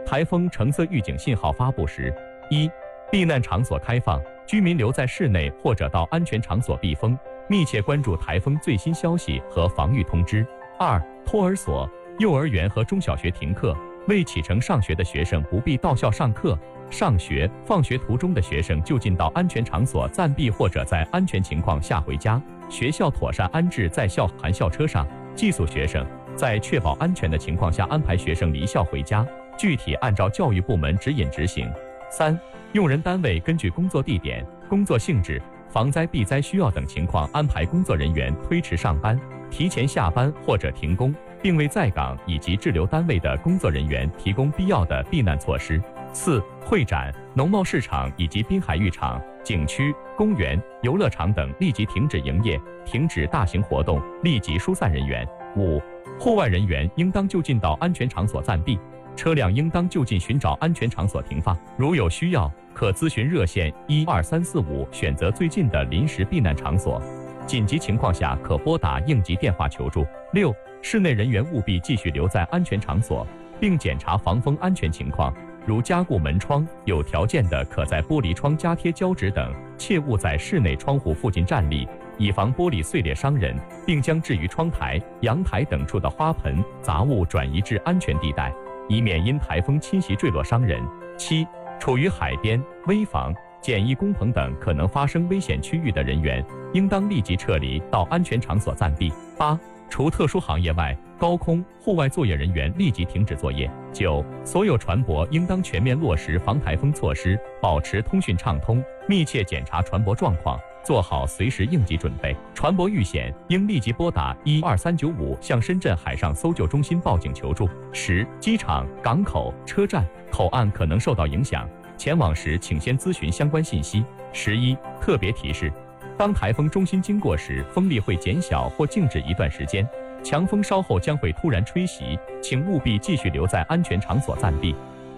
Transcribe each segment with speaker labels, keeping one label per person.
Speaker 1: 台风橙色预警信号发布时：一、避难场所开放，居民留在室内或者到安全场所避风，密切关注台风最新消息和防御通知。二、托儿所、幼儿园和中小学停课，未启程上学的学生不必到校上课。上学、放学途中的学生就近到安全场所暂避，或者在安全情况下回家。学校妥善安置在校含校车上，寄宿学生，在确保安全的情况下安排学生离校回家，具体按照教育部门指引执行。三、用人单位根据工作地点、工作性质、防灾避灾需要等情况安排工作人员推迟上班、提前下班或者停工，并为在岗以及滞留单位的工作人员提供必要的避难措施。四、会展、农贸市场以及滨海浴场、景区、公园、游乐场等立即停止营业，停止大型活动，立即疏散人员。五、户外人员应当就近到安全场所暂避，车辆应当就近寻找安全场所停放，如有需要，可咨询热线12345，选择最近的临时避难场所。紧急情况下可拨打应急电话求助。六、室内人员务必继续留在安全场所，并检查防风安全情况，如加固门窗，有条件的可在玻璃窗加贴胶纸等，切勿在室内窗户附近站立，以防玻璃碎裂伤人，并将置于窗台、阳台等处的花盆、杂物转移至安全地带，以免因台风侵袭坠落伤人。七、处于海边、危房、简易工棚等可能发生危险区域的人员，应当立即撤离到安全场所暂避。八、除特殊行业外，高空、户外作业人员立即停止作业。九、所有船舶应当全面落实防台风措施，保持通讯畅通，密切检查船舶状况，做好随时应急准备。船舶遇险，应立即拨打12395向深圳海上搜救中心报警求助。十、机场、港口、车站、口岸可能受到影响，前往时请先咨询相关信息。11、特别提示：当台风中心经过时，风力会减小或静止一段时间，强风稍后将会突然吹袭，请务必继续留在安全场所暂避。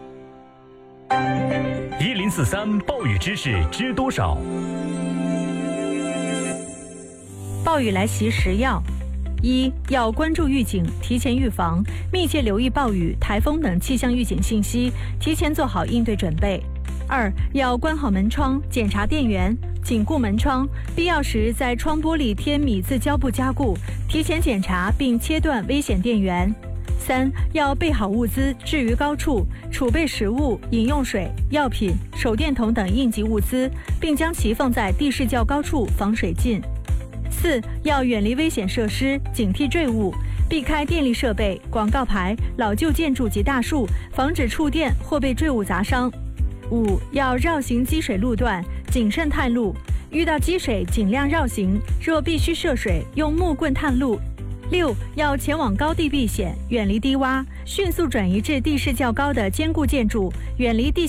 Speaker 2: 1043暴雨知识知多少？
Speaker 3: 暴雨来袭时一、要关注预警，提前预防，密切留意暴雨、台风等气象预警信息，提前做好应对准备。二、要关好门窗，检查电源，紧固门窗，必要时在窗玻璃贴米字胶布加固，提前检查并切断危险电源。三、要备好物资，置于高处，储备食物、饮用水、药品、手电筒等应急物资，并将其放在地势较高处，防水浸。四、要远离危险设施，警惕坠物，避开电力设备、广告牌、老旧建筑及大树，防止触电或被坠物砸伤。五、要绕行积水路段，谨慎探路，遇到积水尽量绕行，若必须涉水，用木棍探路。六、要前往高地避险，远离低洼，迅速转移至地势较高的坚固建筑，远离地